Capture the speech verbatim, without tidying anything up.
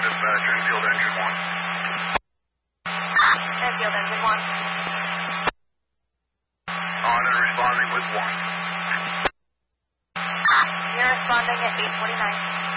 dispatch, infield engine one. Infield engine one. On and responding with one. You're responding at eight forty-nine.